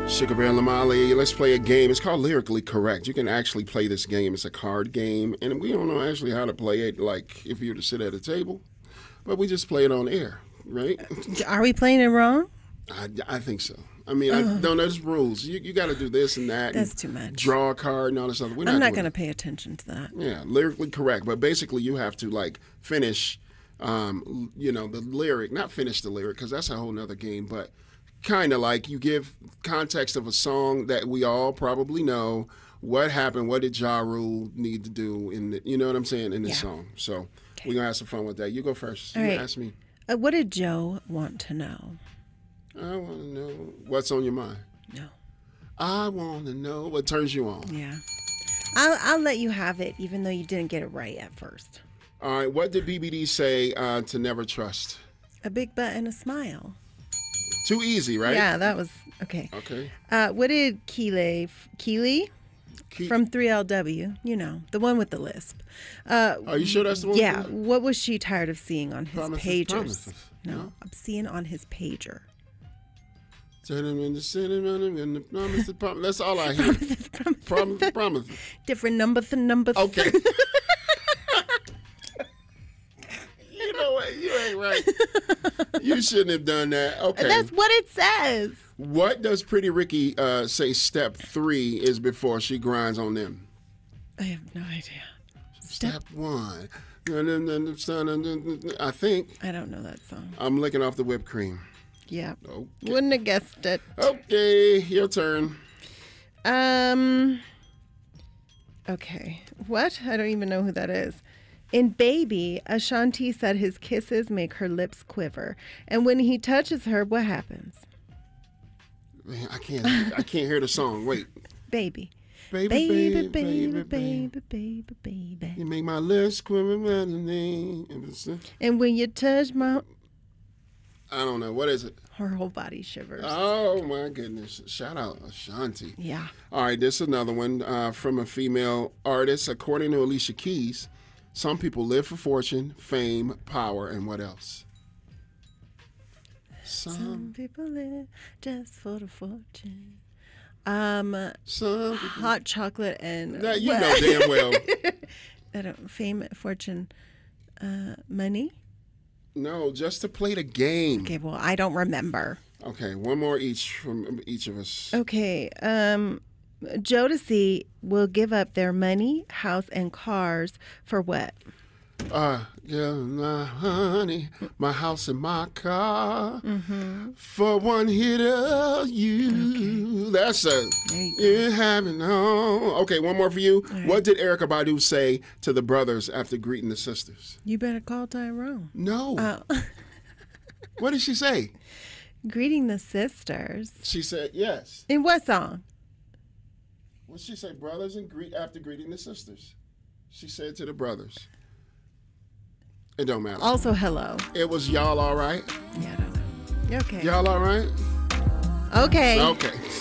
Sugar Bear Lamali, let's play a game. It's called Lyrically Correct. You can actually play this game. It's a card game, and we don't know actually how to play it, like if you were to sit at a table, but we just play it on air, right? Are we playing it wrong? I think so. I mean, I don't know, there's rules. You got to do this and that. That's and too much. Draw a card and all this other. I'm not going to pay attention to that. Yeah, lyrically correct. But basically, you have to like finish, the lyric. Not finish the lyric because that's a whole nother game. But kind of like you give context of a song that we all probably know. What happened? What did Ja Rule need to do you know what I'm saying, in this song? So we're gonna have some fun with that. You go first. All right. Ask me. What did Joe want to know? I want to know what's on your mind. No. I want to know what turns you on. Yeah. I'll let you have it, even though you didn't get it right at first. All right. What did BBD say to never trust? A big butt and a smile. Too easy, right? Yeah, that was okay. Okay. What did Keely from 3LW, the one with the lisp. Are you sure that's the one? Yeah. What was she tired of seeing on his pagers? Promises. No, I'm seeing on his pager. That's all I hear. Promises. Different numbers. Okay. You know what? You ain't right. You shouldn't have done that. Okay. That's what it says. What does Pretty Ricky say step 3 is before she grinds on them? I have no idea. Step 1. I think. I don't know that song. I'm licking off the whipped cream. Yeah. Okay. Wouldn't have guessed it. Okay, your turn. Okay. What? I don't even know who that is. In Baby, Ashanti said his kisses make her lips quiver. And when he touches her, what happens? Man, I can't hear the song. Wait. Baby. Baby. Baby. You make my lips quiver. And when you touch my... I don't know. What is it? Her whole body shivers. Oh, my goodness. Shout out Ashanti. Yeah. All right, this is another one from a female artist. According to Alicia Keys, some people live for fortune, fame, power, and what else? Some people live just for the fortune. Some Hot chocolate and... Now, you know damn well. I don't... Fame, fortune, money? No, just to play the game. Okay, well, I don't remember. Okay, one more each from each of us. Okay, Jodeci will give up their money, house, and cars for what? My honey, my house and my car for one hit of you. Okay. That's you having home. Okay, one more for you. Right. What did Erykah Badu say to the brothers after greeting the sisters? You better call Tyrone. No. What did she say? Greeting the sisters. She said yes. In what song? What did she say? Brothers and after greeting the sisters. She said to the brothers. It don't matter. Also, hello. It was y'all all right? Yeah, I don't know. Okay. Y'all all right? Okay. Okay.